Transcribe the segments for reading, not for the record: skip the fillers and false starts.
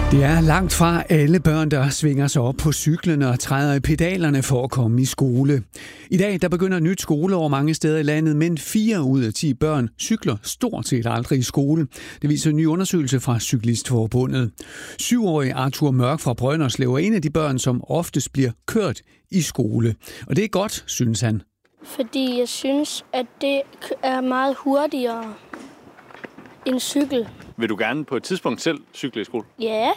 Det er langt fra alle børn, der svinger sig op på cyklen og træder i pedalerne for at komme i skole. I dag der begynder et nyt skoleår mange steder i landet, men 4 ud af 10 børn cykler stort set aldrig i skole. Det viser en ny undersøgelse fra Cyklistforbundet. 7-årige Arthur Mørk fra Brønderslev er en af de børn, som oftest bliver kørt i skole. Og det er godt, synes han. Fordi jeg synes, at det er meget hurtigere end cykel. Vil du gerne på et tidspunkt selv cykle i skole? Ja,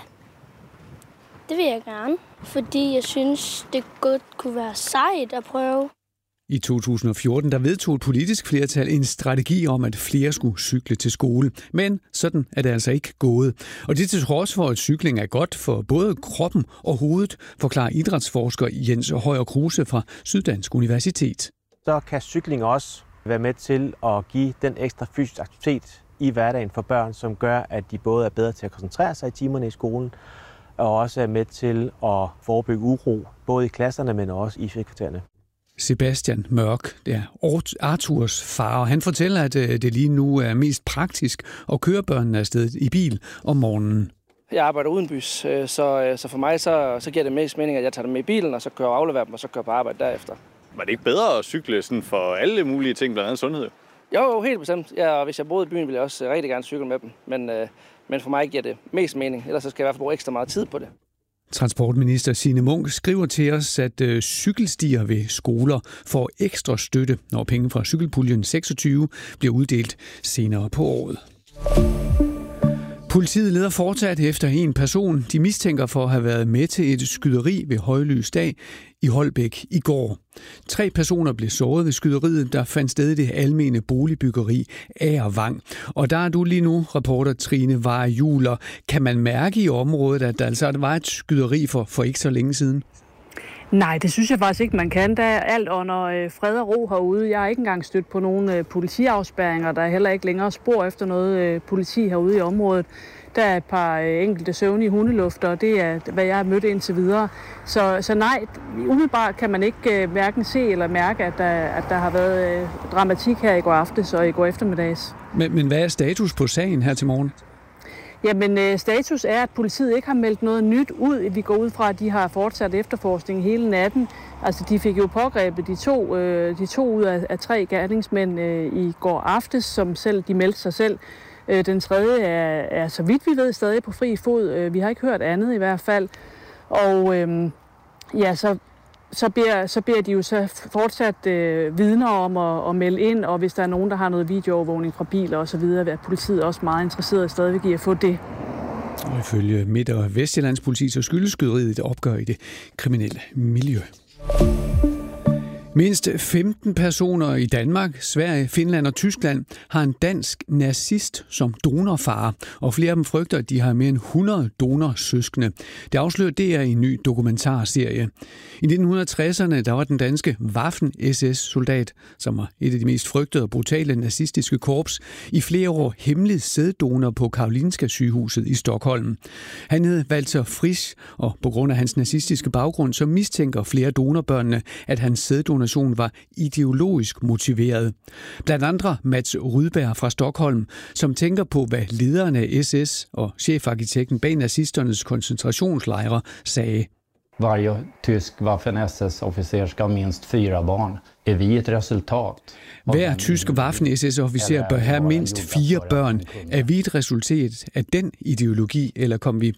det vil jeg gerne. Fordi jeg synes, det godt kunne være sejt at prøve. I 2014 der vedtog et politisk flertal en strategi om, at flere skulle cykle til skole. Men sådan er det altså ikke gået. Og det til trods for, at cykling er godt for både kroppen og hovedet, forklarer idrætsforsker Jens Højer Kruse fra Syddansk Universitet. Så kan cykling også være med til at give den ekstra fysisk aktivitet i hverdagen for børn, som gør, at de både er bedre til at koncentrere sig i timerne i skolen, og også er med til at forebygge uro, både i klasserne, men også i frikvartererne. Sebastian Mørk, det er Arthurs far, og han fortæller, at det lige nu er mest praktisk at køre børnene afsted i bil om morgenen. Jeg arbejder udenbys, så for mig så giver det mest mening, at jeg tager dem med i bilen, og så kører og afleverer dem, og så kører på arbejde derefter. Var det ikke bedre at cykle sådan for alle mulige ting, blandt andet sundhed? Jo, helt bestemt. Ja, og hvis jeg boede i byen, ville jeg også rigtig gerne cykle med dem. Men for mig giver det mest mening. Ellers så skal jeg i hvert fald bruge ekstra meget tid på det. Transportminister Signe Munk skriver til os, at cykelstier ved skoler får ekstra støtte, når penge fra cykelpuljen 26 bliver uddelt senere på året. Politiet leder fortsat efter en person, de mistænker for at have været med til et skyderi ved højlys dag i Holbæk i går. 3 personer blev såret ved skyderiet, der fandt sted i det almene boligbyggeri Agervang. Og der er du lige nu, reporter Trine Varjuler. Kan man mærke i området, at der altså var et skyderi for ikke så længe siden? Nej, det synes jeg faktisk ikke, man kan. Der er alt under fred og ro herude. Jeg har ikke engang stødt på nogle politiafspærringer. Der er heller ikke længere spor efter noget politi herude i området. Der er et par enkelte søvnige hundelufter, og det er, hvad jeg har mødt indtil videre. Så nej, umiddelbart kan man ikke hverken se eller mærke, at der har været dramatik her i går aftes og i går eftermiddags. Men hvad er status på sagen her til morgen? Jamen, status er, at politiet ikke har meldt noget nyt ud. Vi går ud fra, at de har fortsat efterforskning hele natten. Altså, de fik jo pågrebet de to ud af 3 gerningsmænd i går aftes, som selv de meldte sig selv. Den tredje er, så vidt vi ved, stadig på fri fod. Vi har ikke hørt andet i hvert fald. Og så beder de jo så fortsat vidner om at melde ind, og hvis der er nogen, der har noget videoovervågning fra biler og så videre, er politiet også meget interesseret stadigvæk i at få det. Og ifølge Midt- og Vestjyllands politi, så skyldes skyderiet et opgør i det kriminelle miljø. Mindst 15 personer i Danmark, Sverige, Finland og Tyskland har en dansk nazist som donorfar, og flere af dem frygter, at de har mere end 100 donorsøskende. Det afslører DR i en ny dokumentarserie. I 1960'erne der var den danske Waffen-SS-soldat, som var et af de mest frygtede og brutale nazistiske korps, i flere år hemmelig sæddonor på Karolinska sygehuset i Stockholm. Han hed Walter Frisch, og på grund af hans nazistiske baggrund, så mistænker flere donorbørnene, at hans sæddonor var ideologisk motiveret. Blandt andre Mats Rydberg fra Stockholm, som tænker på, hvad lederne af SS og chefarkitekten bag nazisternes koncentrationslejre sagde. Varje tysk Waffen-SS-officer skal have mindst 4 barn. Er vi et resultat? Hver tysk Waffen-SS-officer bør have mindst 4 børn. Er vi et resultat af den ideologi, eller kom vi